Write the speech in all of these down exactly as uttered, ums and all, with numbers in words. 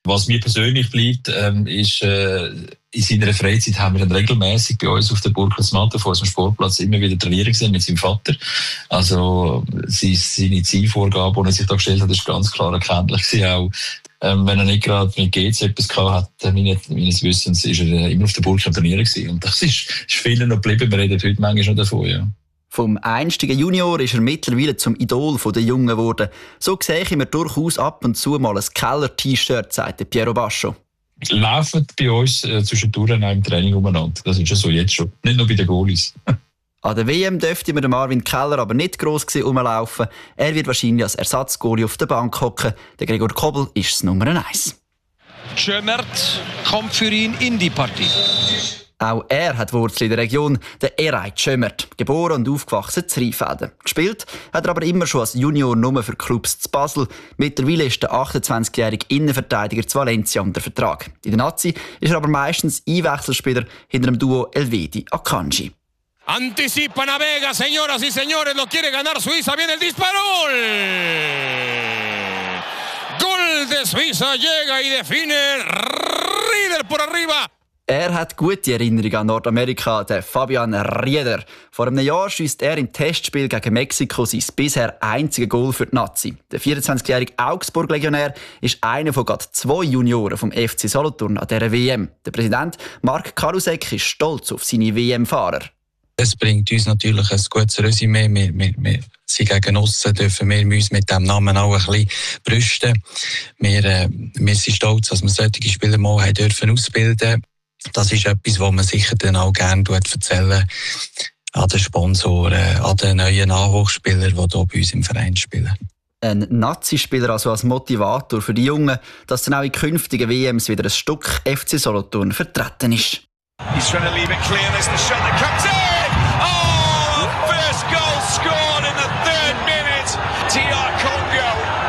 Was mir persönlich bleibt, ähm, ist, äh, in seiner Freizeit haben wir dann regelmäßig bei uns auf der Burgplatz-Matte vor unserem Sportplatz immer wieder trainieren gesehen mit seinem Vater. Also, seine Zielvorgabe, die er sich da gestellt hat, ist ganz klar erkenntlich gewesen. Auch, ähm, wenn er nicht gerade mit G Z etwas gehabt hat, meines, meines Wissens, ist er immer auf der Burg am Trainieren gewesen. Und das ist, ist vielen noch geblieben. Wir reden heute manchmal schon davon, ja. Vom einstigen Junior ist er mittlerweile zum Idol der Jungen geworden. So sehe ich mir durchaus ab und zu mal ein Keller-T-Shirt, sagt Piero Bascho. Laufen bei uns äh, zwischendurch auch im Training umeinander. Das ist schon so, jetzt schon. Nicht nur bei den Goalies. An der W M dürfte mir Marvin Keller aber nicht gross rumlaufen. Er wird wahrscheinlich als Ersatzgoalie auf der Bank hocken. Der Gregor Kobel ist das Nummer eins. Schömert kommt für ihn in die Partie. Auch er hat Wurzeln in der Region, der Ereit Schömert, geboren und aufgewachsen in Rheinfelden. Gespielt hat er aber immer schon als Junior nur für Clubs zu Basel. Mittlerweile ist der achtundzwanzigjährige Innenverteidiger zu Valencia unter Vertrag. In der Nazi ist er aber meistens Einwechselspieler hinter dem Duo Elvedi Akanji. Anticipa Navega, señoras y señores, lo quiere ganar Suiza, viene el disparo. Gol de Suiza, llega y define Rieder por arriba. Er hat gute Erinnerungen an Nordamerika, der Fabian Rieder. Vor einem Jahr schiesst er im Testspiel gegen Mexiko sein bisher einziges Goal für die Nazi. Der vierundzwanzigjährige Augsburg-Legionär ist einer von gerade zwei Junioren vom F C Solothurn an dieser W M. Der Präsident Mark Karusek ist stolz auf seine W M-Fahrer. Es bringt uns natürlich ein gutes Resümee. Wir, wir, wir sind gegen aussen, dürfen wir uns mit diesem Namen auch ein bisschen brüsten. Wir, äh, wir sind stolz, dass wir solche Spieler mal haben dürfen ausbilden. Das ist etwas, was man sicher dann auch gerne erzählen an den Sponsoren, an den neuen Nachwuchsspielern, die hier bei uns im Verein spielen. Ein Nazi-Spieler also als Motivator für die Jungen, dass dann auch in künftigen W Ms wieder ein Stück F C Solothurn vertreten ist. He's trying to leave it clear. There's the shot that comes in. Oh, first goal scored in the third minute. T R Congo.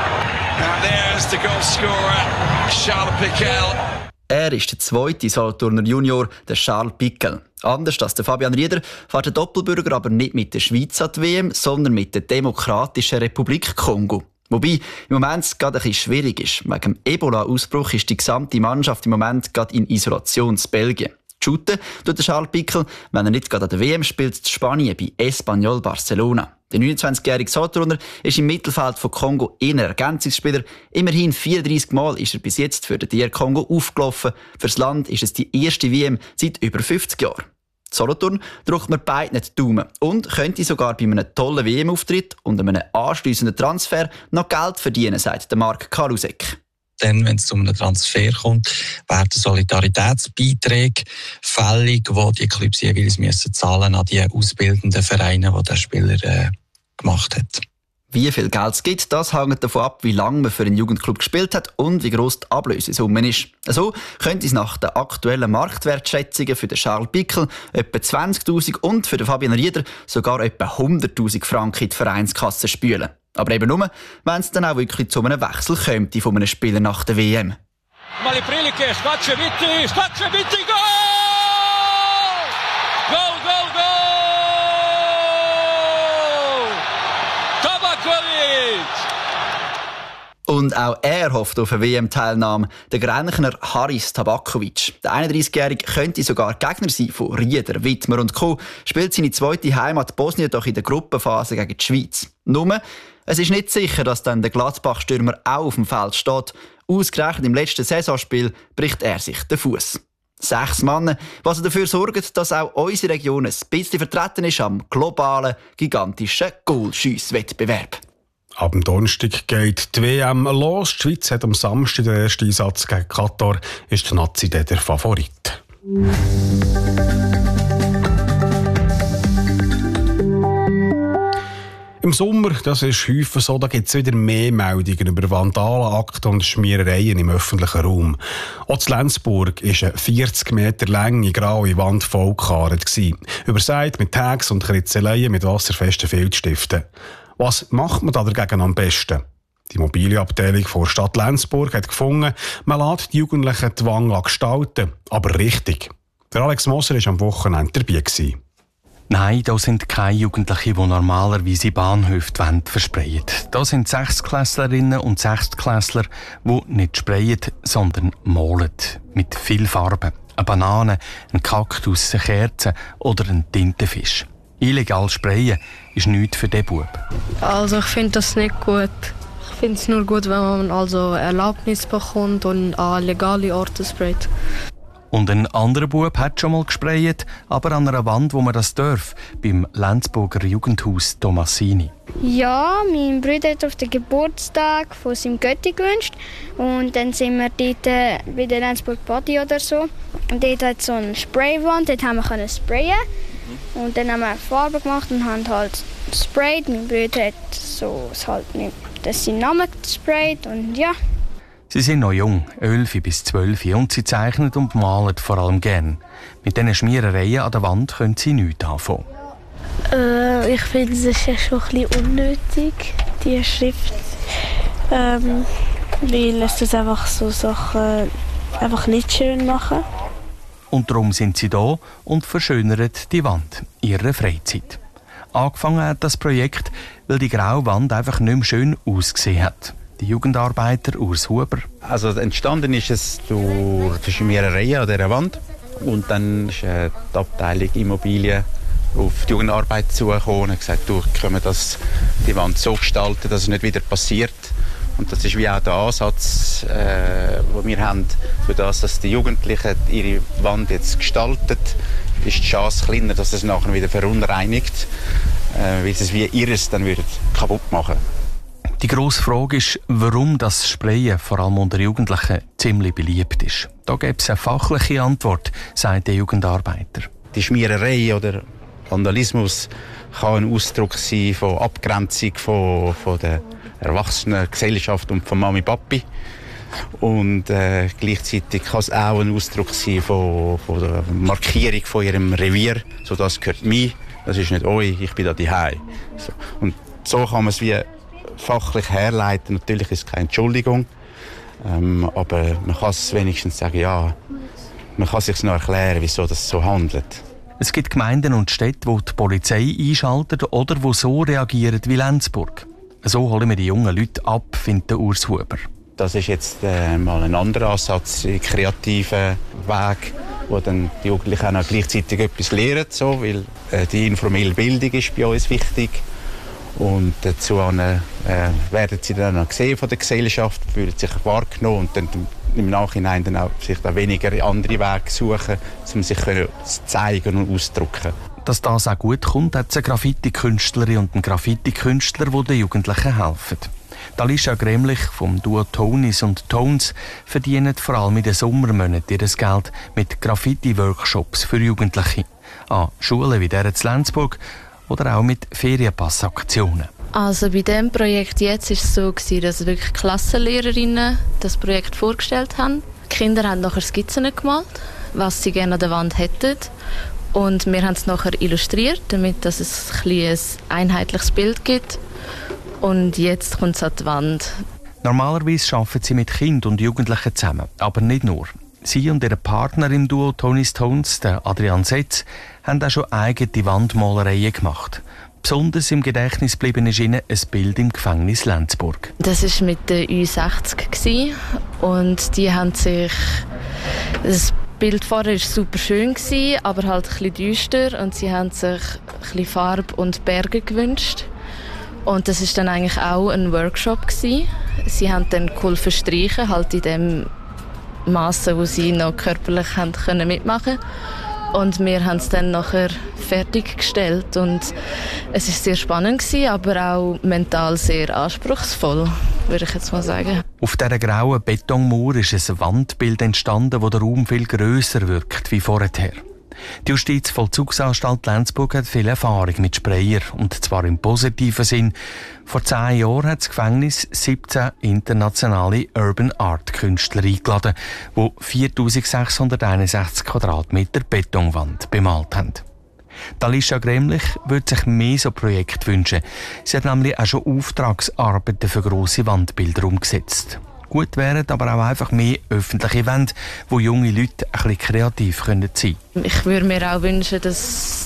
And there's the goal scorer, Charles Pickel. Er ist der zweite Solothurner Junior, der Charles Pickel. Anders als der Fabian Rieder fährt der Doppelbürger aber nicht mit der Schweiz an die W M, sondern mit der Demokratischen Republik Kongo. Wobei im Moment gerade ein bisschen schwierig ist. Wegen dem Ebola-Ausbruch ist die gesamte Mannschaft im Moment gerade in Isolation in Belgien. Shooten tut der Charles Pickel, wenn er nicht gerade an der W M spielt, in Spanien bei Espanyol Barcelona. Der neunundzwanzigjährige Solothurner ist im Mittelfeld von Kongo eher Ergänzungsspieler. Immerhin vierunddreissig Mal ist er bis jetzt für den D R Kongo aufgelaufen. Für das Land ist es die erste W M seit über fünfzig Jahren. Solothurn drückt mir beide die Daumen und könnte sogar bei einem tollen W M-Auftritt und einem anschliessenden Transfer noch Geld verdienen, sagt der Mark Karusek. Dann, wenn es zu einem Transfer kommt, werden Solidaritätsbeiträge fällig, die die Clubs jeweils müssen zahlen an die ausbildenden Vereine, die der Spieler äh, gemacht hat. Wie viel Geld es gibt, das hängt davon ab, wie lange man für einen Jugendclub gespielt hat und wie gross die Ablösesumme ist. So könnte es nach den aktuellen Marktwertschätzungen für den Charles Pickel etwa zwanzigtausend und für den Fabian Rieder sogar etwa hunderttausend Franken in die Vereinskasse spülen. Aber eben nur, wenn es dann auch wirklich zu einem Wechsel kommt von einem Spieler nach der W M. Maliprilike, Staceviti, Staceviti, Goal! Goal, Goal, Goal! Tabakovic! Und auch er hofft auf eine W M-Teilnahme. Der Grenchner Haris Tabakovic. Der einunddreiszigjährige könnte sogar Gegner sein von Rieder, Wittmer und Co. Spielt seine zweite Heimat Bosnien doch in der Gruppenphase gegen die Schweiz. Nur, es ist nicht sicher, dass dann der Gladbach-Stürmer auch auf dem Feld steht. Ausgerechnet im letzten Saisonspiel bricht er sich den Fuß. Sechs Mann, was dafür sorgen, dass auch unsere Region ein bisschen vertreten ist am globalen, gigantischen Goalschiesswettbewerb. Ab dem Donnerstag geht die W M los. Die Schweiz hat am Samstag den ersten Einsatz gegen Katar. Ist der Nazi der Favorit. Im Sommer, das ist häufig so, da gibt es wieder mehr Meldungen über Vandalenakte und Schmierereien im öffentlichen Raum. Auch in Lenzburg war eine vierzig Meter lange graue Wand vollgekarrt. Übersät mit Tags und Kritzeleien mit wasserfesten Filzstiften. Was macht man da dagegen am besten? Die Immobilienabteilung der Stadt Lenzburg hat gefunden, man lässt die Jugendlichen die Wange gestalten, aber richtig. Der Alex Moser war am Wochenende dabei. Nein, da sind keine Jugendlichen, die normalerweise Bahnhöfe versprayen. Da sind Sechstklässlerinnen und Sechstklässler, die nicht sprayen, sondern malen. Mit viel Farbe. Eine Banane, ein Kaktus, eine Kerze oder ein Tintenfisch. Illegal sprayen ist nichts für diesen Bub. Also ich finde das nicht gut. Ich finde es nur gut, wenn man also Erlaubnis bekommt und an legale Orte sprayt. Und ein anderer Bub hat schon mal gesprayt, aber an einer Wand, wo man das darf, beim Lenzburger Jugendhaus Tomassini. Ja, mein Bruder hat auf den Geburtstag von seinem Götti gewünscht. Und dann sind wir dort äh, bei der Lenzburg Body oder so. Und dort hat es so eine Spraywand, dort haben wir können sprayen. Und dann haben wir Farbe gemacht und haben halt gesprayt. Mein Bruder hat so halt nicht, das seinen Namen gesprayt und ja. Sie sind noch jung, elf bis zwölf, und sie zeichnen und malen vor allem gern. Mit diesen Schmierereien an der Wand können sie nichts anfangen. Äh, ich finde, es ist ja schon ein bisschen unnötig, die Schrift. Ähm, weil es das einfach so Sachen einfach nicht schön machen. Und darum sind sie da und verschönern die Wand, ihre Freizeit. Angefangen hat das Projekt, weil die graue Wand einfach nicht mehr schön ausgesehen hat. Der Jugendarbeiter Urs Huber. Also entstanden ist es durch die Schmierereien an dieser Wand. Und dann ist äh, die Abteilung Immobilien auf die Jugendarbeit zugekommen und hat gesagt, du, können wir das, die Wand so gestalten, dass es nicht wieder passiert. Und das ist wie auch der Ansatz, äh, den wir haben, für das, dass die Jugendlichen ihre Wand jetzt gestalten, ist die Chance kleiner, dass es nachher wieder verunreinigt, äh, weil sie es wie ihres dann würde kaputt machen. Die grosse Frage ist, warum das Sprayen vor allem unter Jugendlichen ziemlich beliebt ist. Da gibt es eine fachliche Antwort, sagt der Jugendarbeiter. Die Schmiererei oder Vandalismus kann ein Ausdruck sein von Abgrenzung von, von der erwachsenen Gesellschaft und von Mami Papi. Und äh, gleichzeitig kann es auch ein Ausdruck sein von, von der Markierung von ihrem Revier. So, das gehört mir, das ist nicht euch, ich bin da daheim. So. Und so kann man es wie fachlich herleiten. Natürlich ist es keine Entschuldigung, ähm, aber man kann es wenigstens sagen, ja, man kann sich noch erklären, wieso das so handelt. Es gibt Gemeinden und Städte, wo die Polizei einschaltet oder wo so reagieren wie Lenzburg. So holen wir die jungen Leute ab, findet der Urs Huber. Das ist jetzt äh, mal ein anderer Ansatz, ein kreativer Weg, wo dann die Jugendlichen auch gleichzeitig etwas lernen, so, weil äh, die informelle Bildung ist bei uns wichtig. Und dazu äh, werden sie dann auch gesehen von der Gesellschaft, fühlen sich wahrgenommen und dann im Nachhinein dann auch sich da weniger andere Wege suchen, um sich zu zeigen und auszudrücken. Dass das auch gut kommt, hat es eine Graffiti-Künstlerin und einen Graffiti-Künstler, die den Jugendlichen helfen. Alicia Gremlich vom Duo Tonis und Tones verdienen vor allem in den Sommermonaten ihr Geld mit Graffiti-Workshops für Jugendliche. An Schulen wie der in Lenzburg oder auch mit Ferienpassaktionen. Also bei diesem Projekt jetzt war es so, dass wirklich Klassenlehrerinnen das Projekt vorgestellt haben. Die Kinder haben nachher Skizzen gemalt, was sie gerne an der Wand hätten. Und wir haben es nachher illustriert, damit dass es ein, ein einheitliches Bild gibt. Und jetzt kommt es an die Wand. Normalerweise arbeiten sie mit Kindern und Jugendlichen zusammen, aber nicht nur. Sie und ihr Partner im Duo Tonis Tones, der Adrian Setz, haben auch schon eigene Wandmalereien gemacht. Besonders im Gedächtnis geblieben ist ihnen ein Bild im Gefängnis Lenzburg. Das war mit der Ü sechzig und die haben sich... Das Bild vorher war super schön, aber halt ein bisschen düster und sie haben sich ein bisschen Farbe und Berge gewünscht. Und das war dann eigentlich auch ein Workshop gewesen. Sie haben dann geholfen streichen, halt in dem Masse, wo sie noch körperlich haben können mitmachen. Und wir haben es dann nachher fertiggestellt und es war sehr spannend gewesen, aber auch mental sehr anspruchsvoll, würde ich jetzt mal sagen. Auf dieser grauen Betonmauer ist ein Wandbild entstanden, wo der Raum viel grösser wirkt wie vorher. Die Justizvollzugsanstalt Lenzburg hat viel Erfahrung mit Sprayer, und zwar im positiven Sinn. Vor zehn Jahren hat das Gefängnis siebzehn internationale Urban Art Künstler eingeladen, die viertausendsechshunderteinundsechzig Quadratmeter Betonwand bemalt haben. Alicia Gremlich würde sich mehr so Projekte wünschen. Sie hat nämlich auch schon Auftragsarbeiten für grosse Wandbilder umgesetzt. Gut wären aber auch einfach mehr öffentliche Wände, wo junge Leute ein bisschen kreativ sein können. Ich würde mir auch wünschen, dass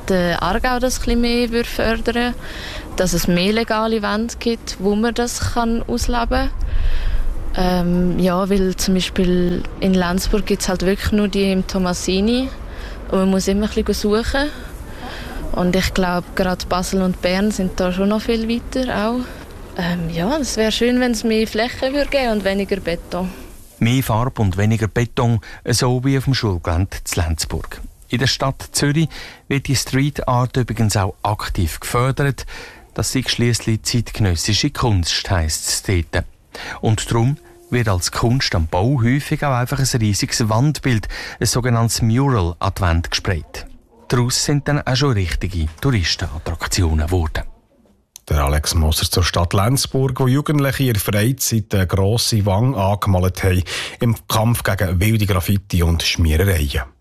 der Aargau das ein bisschen mehr fördern würde, dass es mehr legale Wände gibt, wo man das kann ausleben kann. Ähm, ja, weil zum Beispiel in Lenzburg gibt es halt wirklich nur die im Tomasini und man muss immer ein bisschen suchen. Und ich glaube, gerade Basel und Bern sind da schon noch viel weiter auch. Ähm, ja, es wäre schön, wenn es mehr Flächen würde geben und weniger Beton. Mehr Farbe und weniger Beton, so wie auf dem Schulgelände in Lenzburg. In der Stadt Zürich wird die Street Art übrigens auch aktiv gefördert. Das sei schliesslich zeitgenössische Kunst, heisst es dort. Und darum wird als Kunst am Bau häufig auch einfach ein riesiges Wandbild, ein sogenanntes Mural, an die Wand gesprayt. Daraus sind dann auch schon richtige Touristenattraktionen geworden. Der Alex Moser zur Stadt Lenzburg, wo Jugendliche in der Freizeit eine grosse Wand angemalt haben im Kampf gegen wilde Graffiti und Schmierereien.